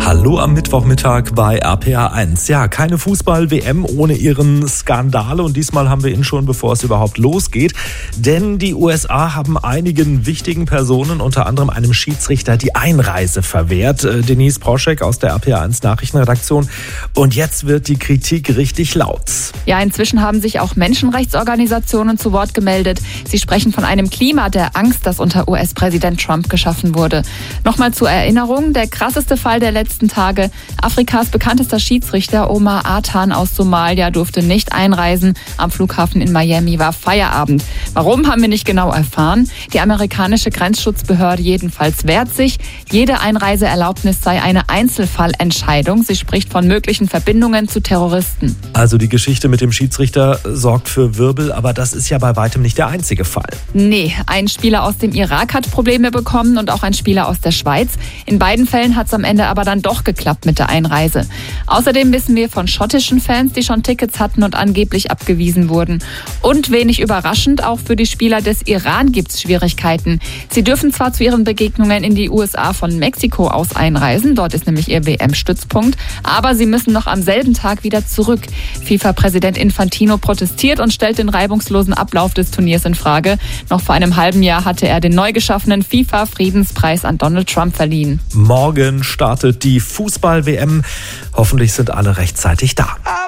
Hallo am Mittwochmittag bei RPA1. Ja, keine Fußball-WM ohne ihren Skandal und diesmal haben wir ihn schon, bevor es überhaupt losgeht. Denn die USA haben einigen wichtigen Personen, unter anderem einem Schiedsrichter, die Einreise verwehrt. Denise Proschek aus der RPA1 Nachrichtenredaktion. Und jetzt wird die Kritik richtig laut. Ja, inzwischen haben sich auch Menschenrechtsorganisationen zu Wort gemeldet. Sie sprechen von einem Klima der Angst, das unter US-Präsident Trump geschaffen wurde. Nochmal zur Erinnerung, der krasseste Fall der letzten Tage. Afrikas bekanntester Schiedsrichter Omar Atan aus Somalia durfte nicht einreisen. Am Flughafen in Miami war Feierabend. Warum, haben wir nicht genau erfahren. Die amerikanische Grenzschutzbehörde jedenfalls wehrt sich. Jede Einreiseerlaubnis sei eine Einzelfallentscheidung. Sie spricht von möglichen Verbindungen zu Terroristen. Also die Geschichte mit dem Schiedsrichter sorgt für Wirbel, aber das ist ja bei weitem nicht der einzige Fall. Nee, ein Spieler aus dem Irak hat Probleme bekommen und auch ein Spieler aus der Schweiz. In beiden Fällen hat es am Ende aber dann doch geklappt mit der Einreise. Außerdem wissen wir von schottischen Fans, die schon Tickets hatten und angeblich abgewiesen wurden. Und wenig überraschend, auch für die Spieler des Iran gibt es Schwierigkeiten. Sie dürfen zwar zu ihren Begegnungen in die USA von Mexiko aus einreisen, dort ist nämlich ihr WM-Stützpunkt, aber sie müssen noch am selben Tag wieder zurück. FIFA-Präsident Infantino protestiert und stellt den reibungslosen Ablauf des Turniers in Frage. Noch vor einem halben Jahr hatte er den neu geschaffenen FIFA-Friedenspreis an Donald Trump verliehen. Morgen startet die Fußball-WM. Hoffentlich sind alle rechtzeitig da.